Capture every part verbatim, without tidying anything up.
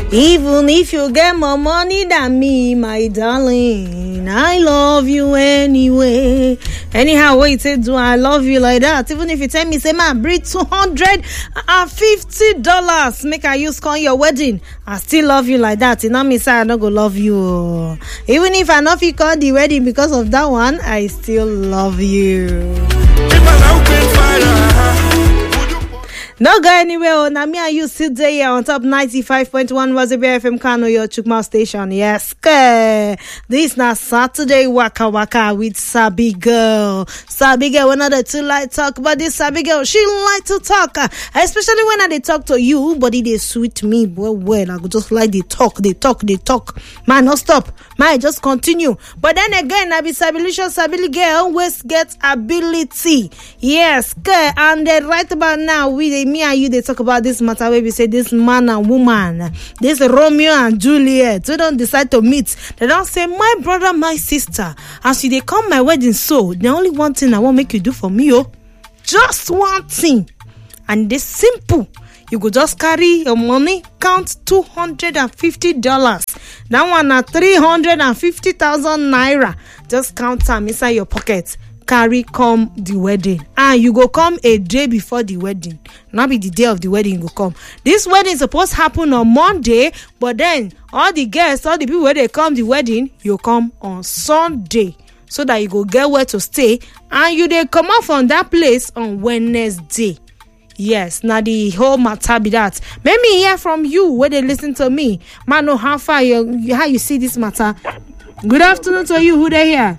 Even if you get more money than me, my darling, I love you anyway. Anyhow, what you say, do I love you like that? Even if you tell me, say, man, bring two hundred fifty dollars, make I use on your wedding, I still love you like that. You know me, say I don't go love you. Even if I know if you call the wedding because of that one, I still love you. No go anywhere. Oh, now me and you sit there here on top ninety-five point one Wazobia F M Kano, your Chukma station. Yes, okay. This na Saturday Waka Waka with Sabi Girl. Sabi Girl, one of the two like talk, but this Sabi Girl, she like to talk, uh, especially when I they talk to you, but it is sweet me. Well, well, I go just like they talk, they talk, they talk. Man, no stop. Man, just continue. But then again, I be Sabilicious Sabi Girl always get ability. Yes, okay. And then right about now, we me and you they talk about this matter where we say this man and woman, this Romeo and Juliet, we don't decide to meet. They don't say my brother, my sister, as you they come my wedding, so the only one thing I want make you do for me, oh, just one thing, and this simple. You go just carry your money, count two hundred fifty dollars. That one at three hundred fifty thousand naira. Just count them inside your pocket. Carry come the wedding, and you go come a day before the wedding, not be the day of the wedding. You go come. This wedding is supposed to happen on Monday, but then all the guests, all the people where they come the wedding, you come on Sunday, so that you go get where to stay, and you they come out from that place on Wednesday. Yes, now the whole matter be that. Let me hear from you where they listen to me. Man, know how far you how you see this matter. Good afternoon to you. Who they here?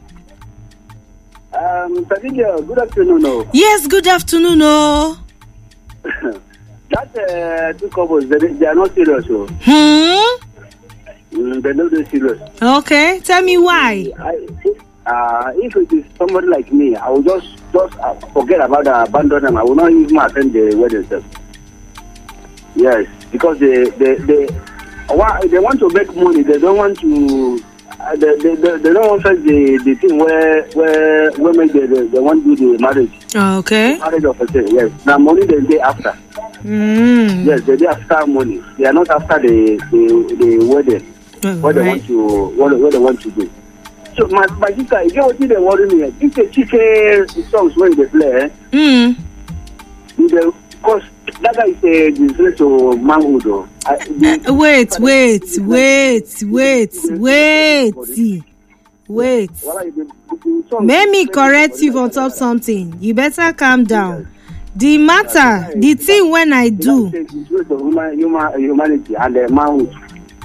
Um, Sabiga, good afternoon. No. Yes, good afternoon. No. That uh, two couples, they, they are not serious. So. Hmm. Mm, they're not serious. Okay, tell me why. I, uh, if it is somebody like me, I will just just uh, forget about the abandon them. I will not even attend the wedding stuff. Yes, because they they they, they want to make money. They don't want to. Uh, they, they, they, they don't want the the thing where where women they, they, they want to do the marriage. Okay. Marriage of a thing, yes. Now money they day after. Mm. Yes, they day after money. They are not after the the, the wedding. Oh, what right. they want to what, what they want to do. So my my sister, you know what they worry me? This is chicken songs when they play. Mm. They, because that guy is a disgrace to manhood. Though. I, the, uh, wait, wait, wait, wait, wait, wait. Let me correct you on top something. You better calm down. The matter, the thing when I do. Humanity and the manhood.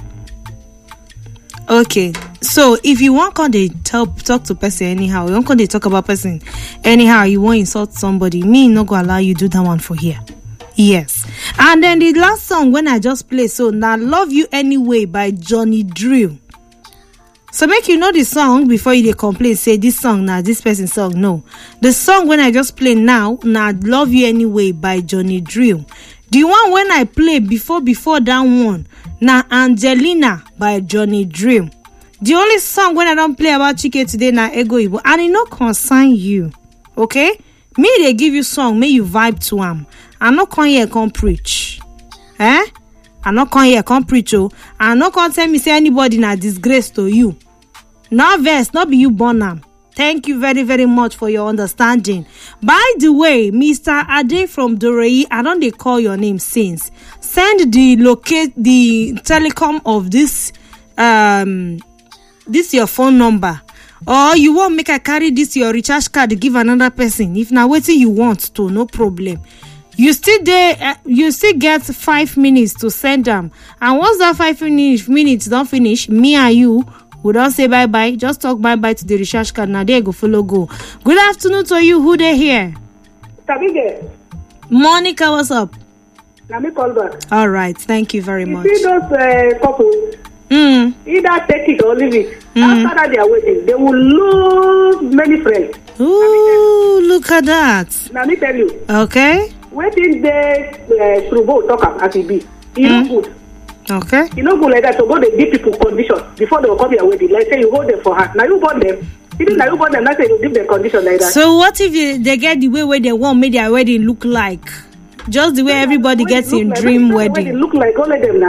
Okay, so if you want to talk talk to person anyhow, you want to talk about person anyhow, you want to insult somebody, me not gonna allow you do that one for here. Yes. And then the last song when I just play, so now Love You Anyway by Johnny Drill. So make you know the song before you dey complain, say this song now, this person's song. No. The song when I just play now, now Love You Anyway by Johnny Drill. The one when I play before before that one, now Angelina by Johnny Drill. The only song when I don't play about Chike today now Ego Ibo, and it no concern you. Okay? Me they give you song, may you vibe to them. I no come here come preach. Eh? I no come here come preach. Oh, I no come tell me say anybody na disgrace to you. No verse, not be you born am. Thank you very, very much for your understanding. By the way, Mister Ade from Dorei, I don't they call your name since. Send the locate the telecom of this um this your phone number. Or you want make I carry this your recharge card to give another person. If now waiting you want to, no problem. You still there, uh, you still get five minutes to send them. And once that five minutes minutes don't finish, me and you we don't say bye bye. Just talk bye bye to the recharge card. Now there go follow go. Good afternoon to you. Who they here? Tabige. Monica, what's up? Let me call back. All right, thank you very you much. See those uh, couples. Mm. Either take it or leave it. Mm. After that, their wedding, they will lose many friends. Ooh, look at that. Now, let me tell you. Okay. Waiting there, uh, through both talk as it be. You Mm. know good. Okay. You know good like that. So go they give people condition before they will come your wedding. Like say you hold them for her. Now you bought them. Even now you bought them. Not say you give them condition like that. So what if they, they get the way where they want make their wedding look like? Just the way everybody gets in like, dream like, wedding. Look like all of them now.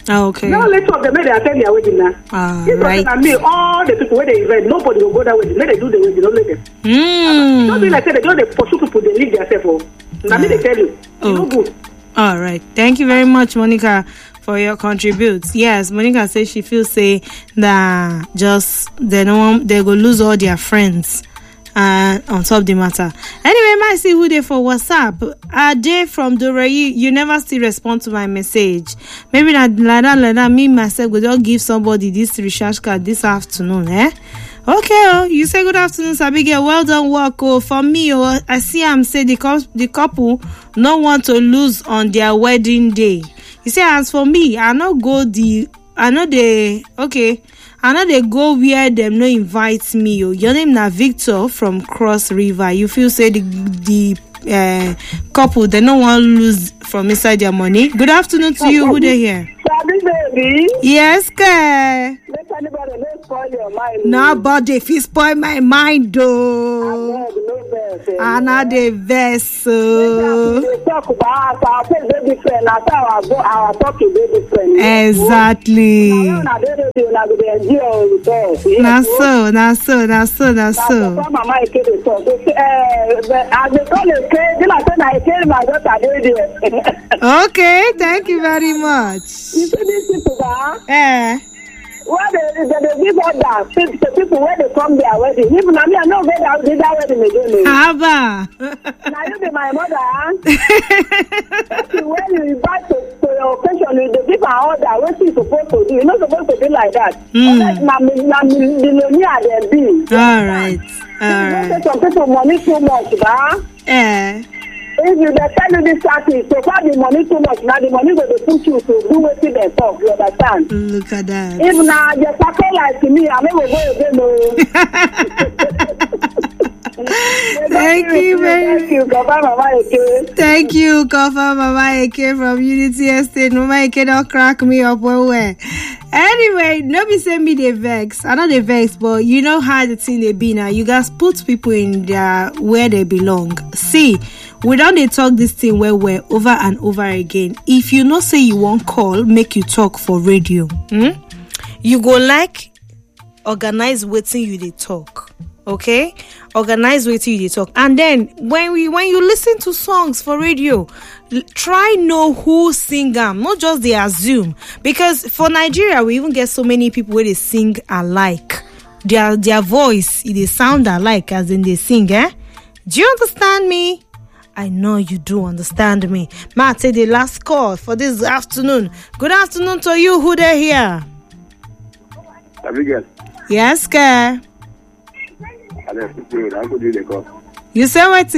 Oh, okay. Now let's talk. They may they attend their wedding now. Ah, This right. person and me, all the people where they invite, nobody will go that wedding. Let they do the wedding. Don't let them. Mm. Don't be like say they don't they pursue people. They leave themselves. Oh. Now me they tell you. It's no Okay. good. All right. Thank you very much, Monica, for your contributes. Yes, Monica says she feels say that just they don't they go lose all their friends uh, on top of the matter. Anyway, might see who they for WhatsApp. Ade from Dorayi, you never still respond to my message. Maybe that like that, like that, me myself will just give somebody this recharge card this afternoon, eh? Okay, oh, you say good afternoon, Abigail. Well done work. Oh, for me, oh, I see I'm say the, co- the couple no want to lose on their wedding day. You say as for me, I not go the I know they okay. I know they go where them no invite me. Oh, your name na Victor from Cross River. You feel say the the uh, couple they no want lose from inside their money. Good afternoon to you. Who they here? Sabi baby. Yes, ke. Let anybody don't spoil your mind. Nobody if you spoil my mind though. No, no best. Another vessel. They talk about our face they different. That's how our go our talk is very different. Exactly. Na dey dey na go dey enjoy yourself. Na so, na so, na so, na so. Mama Ike dey talk. Eh, as they call it, they like say na Ike my daughter dey there. Okay, thank you very much. You see these people ba? Eh. Why they they dey give order to people when they come their wedding. Even na me I no go that that wedding again. Haba. Na you be my mother. When you invite to, to your occasion, you dey give an order. What you supposed to do? You're not supposed to be like that. Mm. Unless na na millionaire dem be. All right. All You know, right. say some people money too much, ba? Eh. If you dey tell you this party, so far the money too much, now the money go dey push you to do wetin dem talk. You understand? Look at that. If na the circle like me, I no go go again o. Thank you very Thank you, Papa Mama Eke. Thank you, Kofa Mama Eke from Unity Estate. Mama Eke don't crack me up well well. Anyway, nobody send me the vex. I know the vex, but you know how the thing they be now. You guys put people in their where they belong. See, we don't they talk this thing where we're over and over again. If you know say you won't call, make you talk for radio. Hmm? You go like organize waiting you they talk. Okay, organize waiting you they talk, and then when we when you listen to songs for radio, l- try know who sing them, not just they assume. Because for Nigeria, we even get so many people where they sing alike. Their their voice, they sound alike as in they sing. Eh? Do you understand me? I know you do understand me. Ma, take the last call for this afternoon. Good afternoon to you. Who they here? Abigail. Yes, sir. You say what?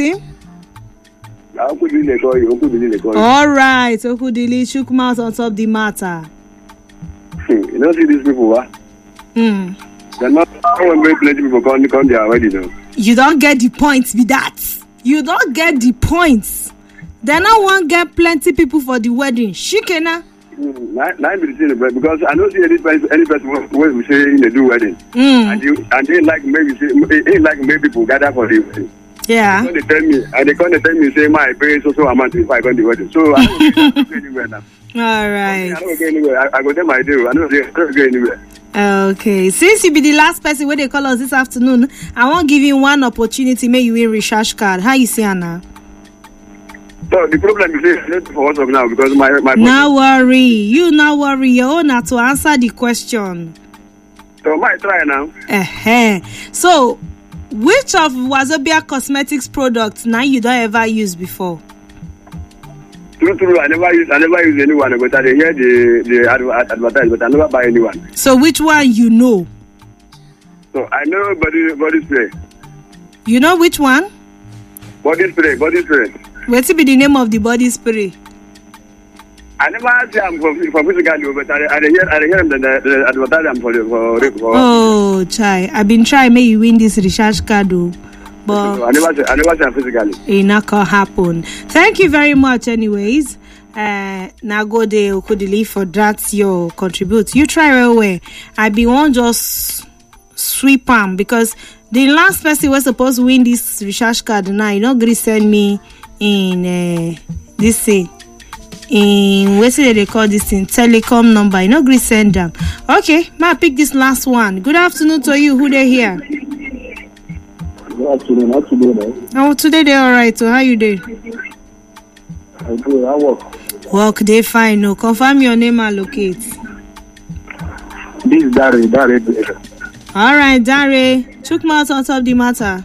All right. Okudili shook mouth on top the matter. You know, see these people, huh? Hmm. They're not when very plenty people come, come their wedding, though. You don't get the points with that. You don't get the points. They not want get plenty people for the wedding. Shikena. Nine, nine be the thing, because I don't see any person, any person when we say they do wedding, Mm. and you and they like maybe say, ain't like maybe people gather for the wedding. Yeah. So they tell me, and they come to tell me say my pay so so amount if I go to the wedding. So I don't go anywhere now. All I right. don't go anywhere. I, I go tell my deal. I don't, I don't go anywhere. Okay. Since you be the last person where they call us this afternoon, I want give you one opportunity. May you win recharge card. How you see Anna? So the problem is I need for WhatsApp now because my my. No worry. You no worry. Your own are to answer the question. So my try now. Uh-huh. So, which of Wazobia Cosmetics products now you don't ever use before? True, true. I never use I never use anyone, but I hear the the adver- advertise, but I never buy anyone. So, which one you know? So I know body body spray, You know which one? body spray, body spray. What's be the name of the body spray? I never say I'm for for physical, but I I hear I hear them the, the advertise them for the for for. Oh, chai. I've been trying may you win this recharge card, though, So but I never say I never say I'm physically. it not gonna happen. Thank you very much, anyways. Uh, now go there, Okudili, for that your contribute. You try right away. I be one just sweep am because the last person was supposed to win this recharge card now. You know, Gris send me in uh, this thing in wetin they call this thing telecom number. You know, gree send them. Okay, ma pick this last one. Good afternoon to you. Who they here? Good afternoon. How today? Oh, today they all right. So how you doing? I do. I work. Work they fine. No, confirm your name and locate. This is Dare. Dare. All right, Dare. Chook mouth on top the matter.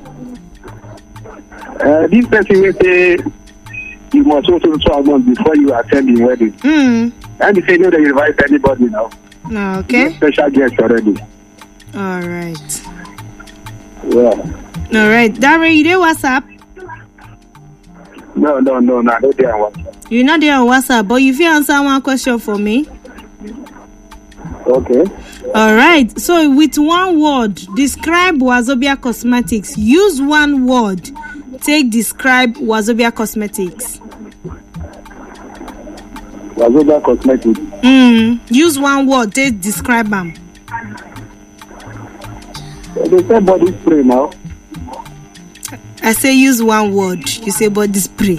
Uh, this person will say you must also twelve months before you attend the wedding. Hmm. And you say no, they invite anybody now. Okay. Special guest already. All right. Yeah. All right, Dare, you there WhatsApp? No, no, no, no. I don't there on WhatsApp. You're not there on WhatsApp, but if you answer one question for me. Okay. All right. So with one word, describe Wazobia Cosmetics. Use one word. Take describe Wazobia Cosmetics. Wazobia Cosmetics. Mm. Use one word. Take describe them. They say body spray now. I say use one word. You say body spray.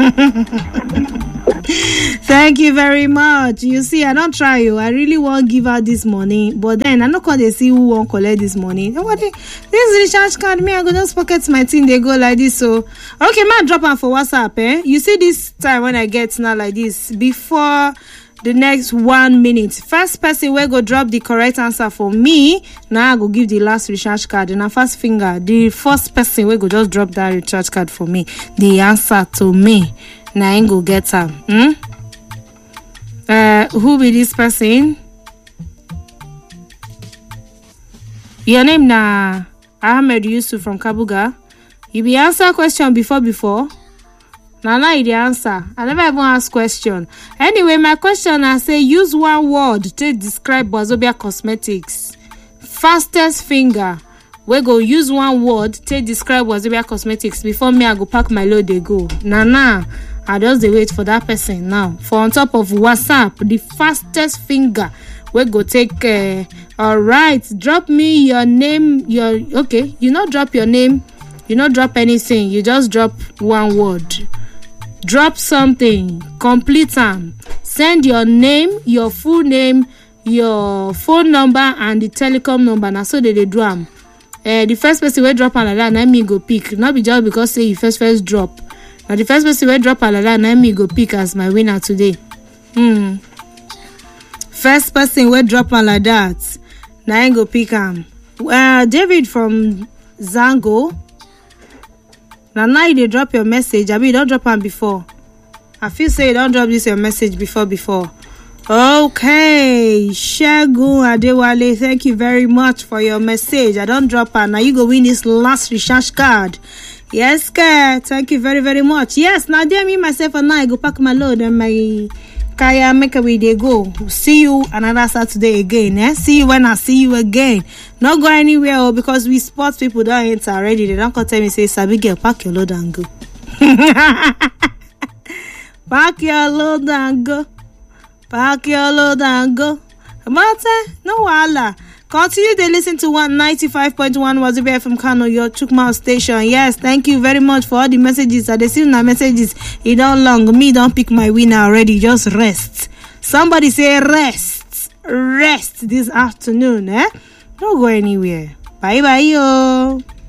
Thank you very much. You see, I don't try you. I really won't give out this money, but then I'm not going to see who won't collect this money. Nobody, this recharge card, me, I go just pocket my thing. They go like this. So, okay, man, drop them for WhatsApp. Eh? You see, this time when I get now like this, before the next one minute, first person will go drop the correct answer for me. Now I go give the last recharge card. And I first finger, the first person will go just drop that recharge card for me. The answer to me. Now I go get her. Hmm? Uh, who be this person? Your name na Ahmed Yusuf from Kabuga. You be answer question before before. Now now you the answer. I never even ask question. Anyway, my question I say use one word to describe Wazobia Cosmetics. Fastest finger. We go use one word to describe Wazobia Cosmetics. Before me I go pack my load they go. Nah nah. I just dey wait for that person now. For on top of WhatsApp, the fastest finger we go take. Uh, all right, drop me your name. Your okay. You not drop your name. You not drop anything. You just drop one word. Drop something. Complete them. Send your name, your full name, your phone number, and the telecom number. Now so they dey do am. Uh, the first person we drop and like that, me go pick. Not be just because say you first first drop. Now the first person will drop a lot, now me go pick as my winner today. Hmm. First person will drop a like that. Now I go pick him. Uh, David from Zango. Now now you drop your message. I mean, don't drop him before. I feel say you don't drop this your message before before. Okay, Shagun Adewale, thank you very much for your message. I don't drop her. Now you go win this last recharge card. Yes, girl. Thank you very, very much. Yes, now dear me, myself, and I go pack my load and my kaya make away they go. See you another Saturday again. Eh? See you when I see you again. Not go anywhere oh, because we sports people don't enter already. They don't come tell me say, Sabi girl, pack your load and go. Pack your load and go. Pack your load and go. But eh, no wala. Continue to listen to one ninety-five point one Wazobia F M Kano, your Chukma station. Yes, thank you very much for all the messages. I see my messages. It don't long. Me don't pick my winner already. Just rest. Somebody say rest. Rest this afternoon, eh? Don't go anywhere. Bye bye, yo.